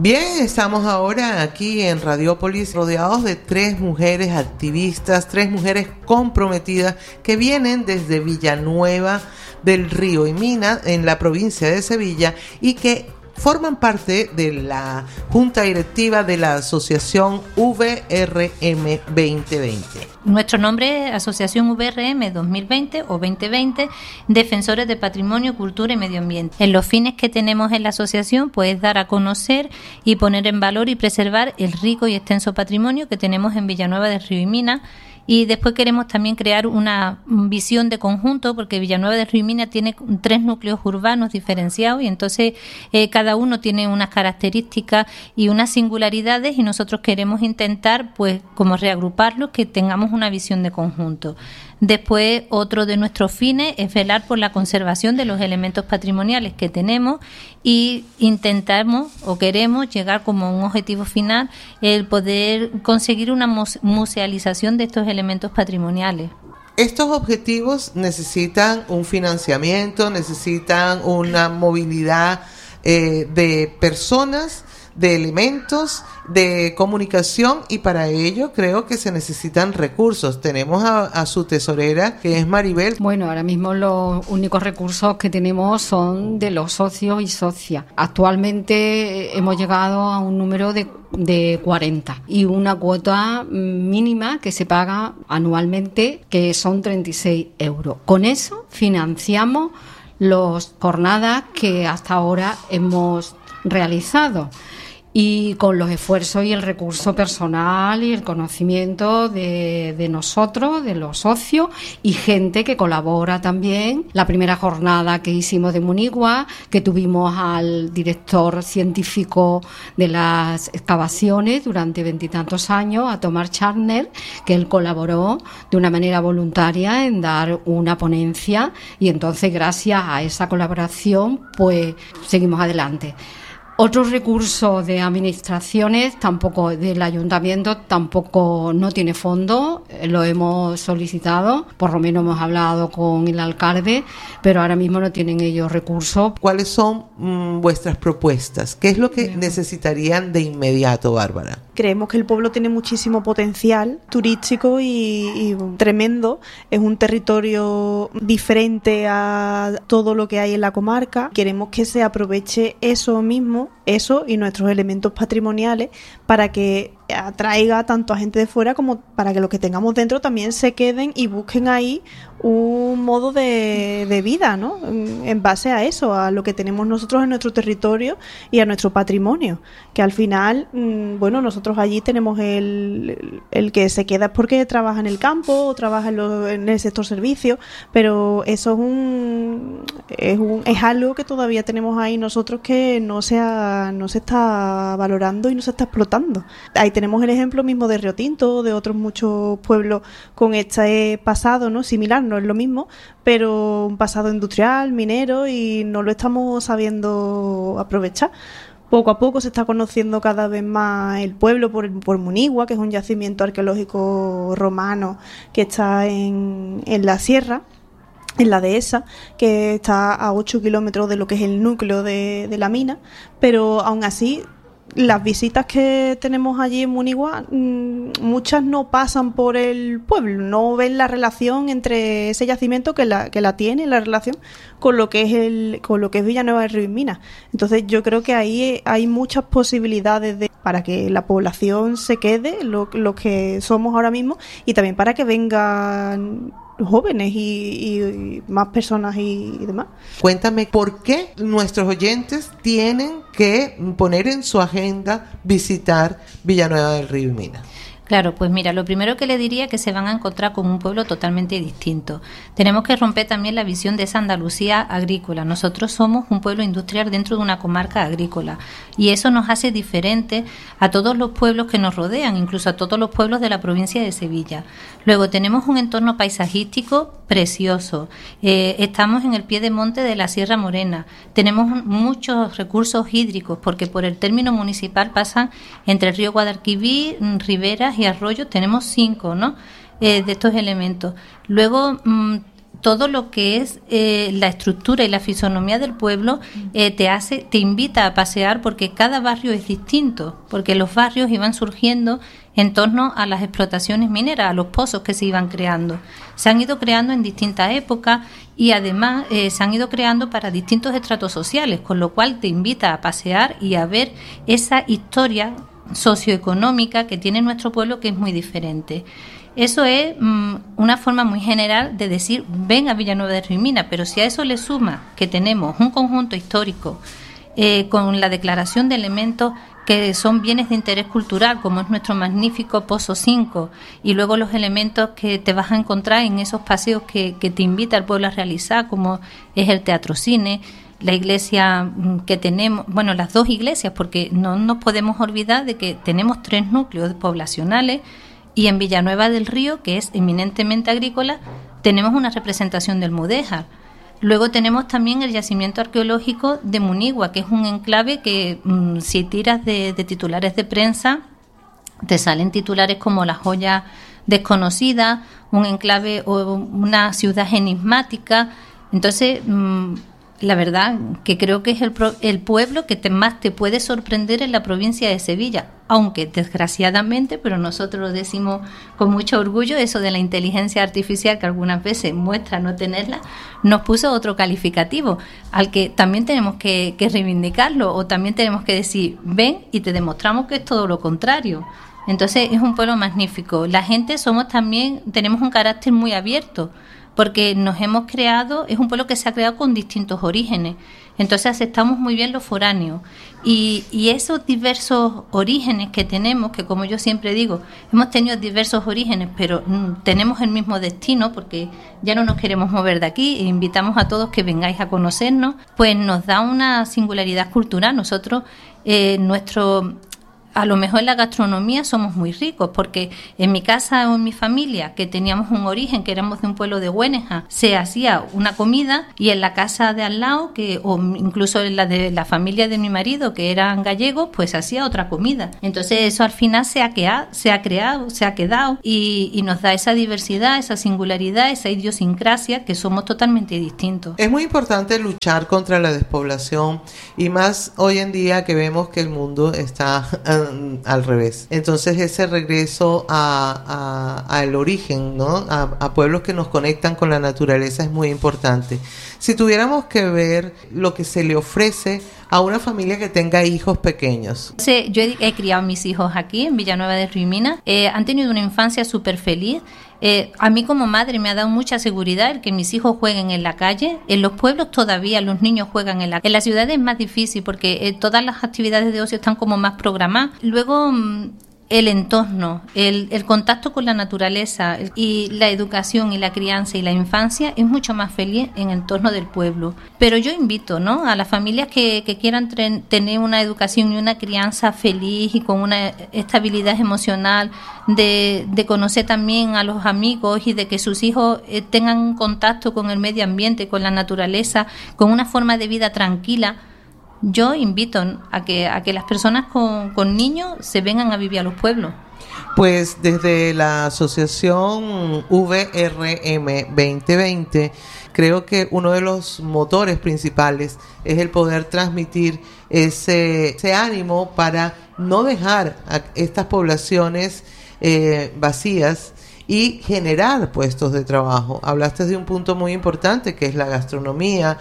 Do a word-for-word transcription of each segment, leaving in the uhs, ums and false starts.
Bien, estamos ahora aquí en Radiópolis rodeados de tres mujeres activistas, tres mujeres comprometidas que vienen desde Villanueva del Río y Minas, en la provincia de Sevilla, y que forman parte de la Junta Directiva de la Asociación V R M veinte veinte. Nuestro nombre es Asociación V R M dos mil veinte o veinte veinte, Defensores de Patrimonio, Cultura y Medio Ambiente. En los fines que tenemos en la asociación, pues dar a conocer y poner en valor y preservar el rico y extenso patrimonio que tenemos en Villanueva del Río y Minas. Y después queremos también crear una visión de conjunto, porque Villanueva del Río y Minas tiene tres núcleos urbanos diferenciados y entonces eh, cada uno tiene unas características y unas singularidades, y nosotros queremos intentar, pues, como reagruparlos, que tengamos una visión de conjunto. Después, otro de nuestros fines es velar por la conservación de los elementos patrimoniales que tenemos, y intentamos o queremos llegar como un objetivo final el poder conseguir una musealización de estos elementos patrimoniales. Estos objetivos necesitan un financiamiento, necesitan una movilidad eh, de personas, de elementos, de comunicación, y para ello creo que se necesitan recursos. Tenemos a, a su tesorera, que es Maribel. Bueno, ahora mismo los únicos recursos que tenemos son de los socios y socias. Actualmente hemos llegado a un número de, de cuarenta y una cuota mínima que se paga anualmente, que son treinta y seis euros. Con eso financiamos las jornadas que hasta ahora hemos realizado, y con los esfuerzos y el recurso personal y el conocimiento de, de nosotros, de los socios y gente que colabora también. La primera jornada que hicimos de Munigua, que tuvimos al director científico de las excavaciones durante veintitantos años, a Tomás Charner, que él colaboró de una manera voluntaria en dar una ponencia, y entonces gracias a esa colaboración pues seguimos adelante. Otros recursos de administraciones, tampoco del ayuntamiento, tampoco no tiene fondo, lo hemos solicitado, por lo menos hemos hablado con el alcalde, pero ahora mismo no tienen ellos recursos. ¿Cuáles son mmm, vuestras propuestas? ¿Qué es lo que necesitarían de inmediato, Bárbara? Creemos que el pueblo tiene muchísimo potencial turístico y, y tremendo. Es un territorio diferente a todo lo que hay en la comarca. Queremos que se aproveche eso mismo, eso y nuestros elementos patrimoniales, para que atraiga tanto a gente de fuera como para que los que tengamos dentro también se queden y busquen ahí un modo de, de vida, ¿no? En, en base a eso, a lo que tenemos nosotros en nuestro territorio y a nuestro patrimonio, que al final, mmm, bueno, nosotros allí tenemos el, el, el que se queda es porque trabaja en el campo o trabaja en, lo, en el sector servicio, pero eso es un, es un es algo que todavía tenemos ahí nosotros que no se ha, no se está valorando y no se está explotando. Ahí tenemos el ejemplo mismo de Río Tinto, de otros muchos pueblos con este pasado, ¿no? Similar, no es lo mismo, pero un pasado industrial, minero, y no lo estamos sabiendo aprovechar. Poco a poco se está conociendo cada vez más el pueblo por, por Munigua, que es un yacimiento arqueológico romano que está en, en la sierra, en la dehesa, que está a ocho kilómetros de lo que es el núcleo de, de la mina, pero aún así las visitas que tenemos allí en Munigua, muchas no pasan por el pueblo, no ven la relación entre ese yacimiento que la que la tiene, la relación con lo que es el con lo que es Villanueva del Río y Minas. Entonces yo creo que ahí hay muchas posibilidades de, para que la población se quede, lo, lo que somos ahora mismo, y también para que vengan jóvenes y, y más personas y, y demás. Cuéntame, ¿por qué nuestros oyentes tienen que poner en su agenda visitar Villanueva del Río y Minas? Claro, pues mira, lo primero que le diría es que se van a encontrar con un pueblo totalmente distinto. Tenemos que romper también la visión de esa Andalucía agrícola. Nosotros somos un pueblo industrial dentro de una comarca agrícola, y eso nos hace diferente a todos los pueblos que nos rodean, incluso a todos los pueblos de la provincia de Sevilla. Luego tenemos un entorno paisajístico precioso. Eh, estamos en el pie de monte de la Sierra Morena. Tenemos muchos recursos hídricos, porque por el término municipal pasan entre el río Guadalquivir, Riberas y Arroyos. Tenemos cinco, ¿no? Eh, de estos elementos. Luego mmm, todo lo que es eh, la estructura y la fisonomía del pueblo eh, te hace, te invita a pasear, porque cada barrio es distinto, porque los barrios iban surgiendo en torno a las explotaciones mineras, a los pozos que se iban creando. Se han ido creando en distintas épocas y además eh, se han ido creando para distintos estratos sociales, con lo cual te invita a pasear y a ver esa historia socioeconómica que tiene nuestro pueblo, que es muy diferente. Eso es mmm, una forma muy general de decir ven a Villanueva de Río y Minas, pero si a eso le suma que tenemos un conjunto histórico eh, con la declaración de elementos que son bienes de interés cultural, como es nuestro magnífico Pozo cinco, y luego los elementos que te vas a encontrar en esos paseos que, que te invita el pueblo a realizar, como es el Teatro Cine, la iglesia que tenemos, bueno, las dos iglesias, porque no nos podemos olvidar de que tenemos tres núcleos poblacionales, y en Villanueva del Río, que es eminentemente agrícola, tenemos una representación del mudéjar. Luego tenemos también el yacimiento arqueológico de Munigua, que es un enclave que mmm, si tiras de, de titulares de prensa, te salen titulares como la joya desconocida, un enclave o una ciudad enigmática. Entonces, mmm, la verdad que creo que es el, pro, el pueblo que te, más te puede sorprender en la provincia de Sevilla, aunque desgraciadamente, pero nosotros lo decimos con mucho orgullo, eso de la inteligencia artificial, que algunas veces muestra no tenerla, nos puso otro calificativo, al que también tenemos que, que reivindicarlo, o también tenemos que decir, ven y te demostramos que es todo lo contrario. Entonces es un pueblo magnífico. La gente somos también, tenemos un carácter muy abierto, porque nos hemos creado, es un pueblo que se ha creado con distintos orígenes, entonces aceptamos muy bien los foráneos, y, y esos diversos orígenes que tenemos, que como yo siempre digo, hemos tenido diversos orígenes, pero mm, tenemos el mismo destino, porque ya no nos queremos mover de aquí, e invitamos a todos que vengáis a conocernos, pues nos da una singularidad cultural. Nosotros, eh, nuestro... a lo mejor en la gastronomía somos muy ricos, porque en mi casa o en mi familia, que teníamos un origen, que éramos de un pueblo de Güeneja, se hacía una comida, y en la casa de al lado, que o incluso en la de la familia de mi marido, que eran gallegos, pues se hacía otra comida. Entonces eso al final se ha creado, se ha, creado, se ha quedado y, y nos da esa diversidad, esa singularidad, esa idiosincrasia, que somos totalmente distintos. Es muy importante luchar contra la despoblación, y más hoy en día que vemos que el mundo está al revés. Entonces ese regreso a, a, al origen, ¿no? A, a pueblos que nos conectan con la naturaleza es muy importante. Si tuviéramos que ver lo que se le ofrece a una familia que tenga hijos pequeños. Sí, yo he, he criado a mis hijos aquí en Villanueva de Río y Minas. Eh, han tenido una infancia súper feliz. Eh, a mí como madre me ha dado mucha seguridad el que mis hijos jueguen en la calle. En los pueblos todavía los niños juegan en la calle. En las ciudades es más difícil, porque eh, todas las actividades de ocio están como más programadas. Luego mmm, el entorno, el, el contacto con la naturaleza y la educación y la crianza y la infancia es mucho más feliz en el entorno del pueblo. Pero yo invito, ¿no?, a las familias que, que quieran tren, tener una educación y una crianza feliz y con una estabilidad emocional, de, de conocer también a los amigos y de que sus hijos eh, tengan contacto con el medio ambiente, con la naturaleza, con una forma de vida tranquila. Yo invito a que a que las personas con, con niños se vengan a vivir a los pueblos. Pues desde la asociación V R M veinte veinte, creo que uno de los motores principales es el poder transmitir ese, ese ánimo para no dejar a estas poblaciones eh, vacías y generar puestos de trabajo. Hablaste de un punto muy importante, que es la gastronomía.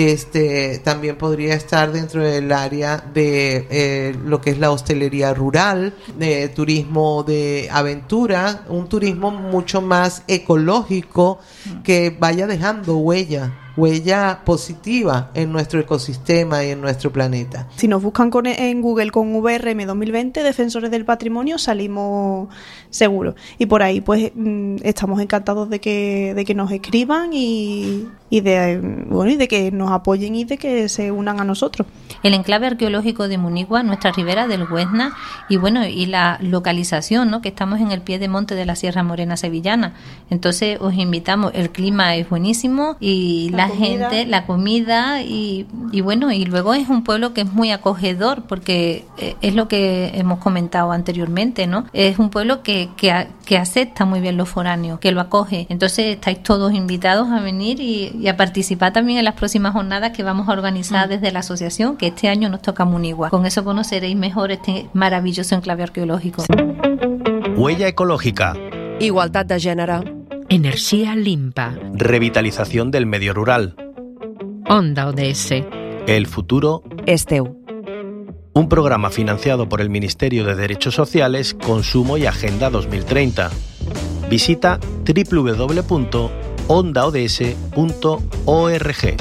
Este también podría estar dentro del área de eh, lo que es la hostelería rural, de turismo de aventura, un turismo mucho más ecológico, que vaya dejando huella huella positiva en nuestro ecosistema y en nuestro planeta. Si nos buscan con, en Google con V R M dos mil veinte, Defensores del Patrimonio, salimos seguros. Y por ahí pues estamos encantados de que, de que nos escriban y, y, de, bueno, y de que nos apoyen y de que se unan a nosotros. El enclave arqueológico de Munigua, nuestra ribera del Güesna, y bueno, y la localización, ¿no?, que estamos en el pie de monte de la Sierra Morena Sevillana. Entonces os invitamos, el clima es buenísimo y las comida. gente, la comida y, y bueno, y luego es un pueblo que es muy acogedor porque es lo que hemos comentado anteriormente, ¿no? Es un pueblo que, que, que acepta muy bien los foráneos, que lo acoge. Entonces estáis todos invitados a venir y, y a participar también en las próximas jornadas que vamos a organizar mm. desde la asociación, que este año nos toca Munigua. Con eso conoceréis mejor este maravilloso enclave arqueológico. Huella ecológica. Igualdad de género. Energía limpa. Revitalización del medio rural. Onda O D S. El futuro és teu. Un programa financiado por el Ministerio de Derechos Sociales, Consumo y Agenda dos mil treinta. Visita doble u doble u doble u punto onda o d s punto org.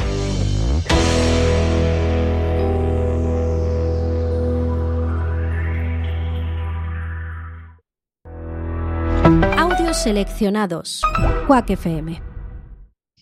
Audios seleccionados. Quack F M.